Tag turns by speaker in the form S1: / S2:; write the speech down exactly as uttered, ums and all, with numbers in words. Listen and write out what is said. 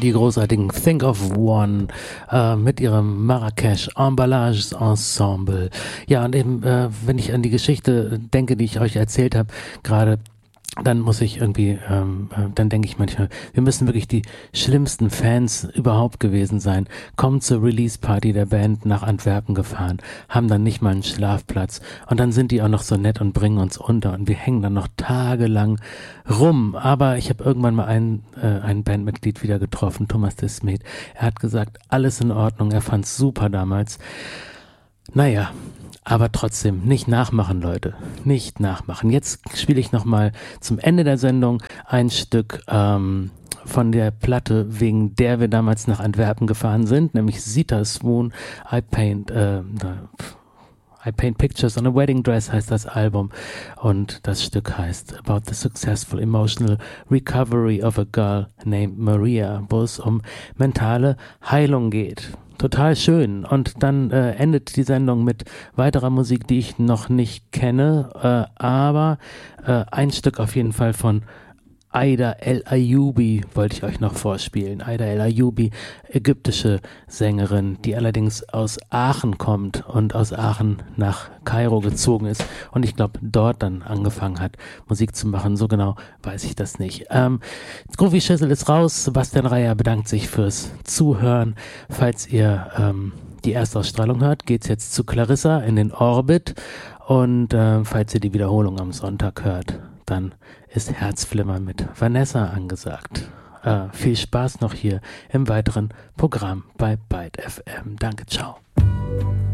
S1: die großartigen Think of One äh, mit ihrem Marrakesch Emballage Ensemble. Ja, und eben, äh, wenn ich an die Geschichte denke, die ich euch erzählt habe, gerade, dann muss ich irgendwie, ähm, äh, dann denke ich manchmal, wir müssen wirklich die schlimmsten Fans überhaupt gewesen sein. Kommen zur Release-Party der Band nach Antwerpen gefahren, haben dann nicht mal einen Schlafplatz und dann sind die auch noch so nett und bringen uns unter und wir hängen dann noch tagelang rum. Aber ich habe irgendwann mal ein, äh, ein Bandmitglied wieder getroffen, Thomas de Smet. Er hat gesagt, alles in Ordnung, er fand's super damals. Naja, aber trotzdem, nicht nachmachen, Leute. Nicht nachmachen. Jetzt spiele ich nochmal zum Ende der Sendung ein Stück ähm, von der Platte, wegen der wir damals nach Antwerpen gefahren sind, nämlich Zita Swoon, I Paint, äh, I Paint Pictures on a Wedding Dress heißt das Album und das Stück heißt About the Successful Emotional Recovery of a Girl Named Maria, wo es um mentale Heilung geht. Total schön. Und dann äh, endet die Sendung mit weiterer Musik, die ich noch nicht kenne, äh, aber äh, ein Stück auf jeden Fall von Aida El Ayoubi wollte ich euch noch vorspielen. Aida El Ayoubi, ägyptische Sängerin, die allerdings aus Aachen kommt und aus Aachen nach Kairo gezogen ist und ich glaube dort dann angefangen hat, Musik zu machen. So genau weiß ich das nicht. Ähm, Groovy Schüssel ist raus. Sebastian Reier bedankt sich fürs Zuhören. Falls ihr ähm, die Erstausstrahlung hört, geht's jetzt zu Clarissa in den Orbit und äh, falls ihr die Wiederholung am Sonntag hört, dann ist Herzflimmer mit Vanessa angesagt. Äh, viel Spaß noch hier im weiteren Programm bei Byte F M. Danke, ciao.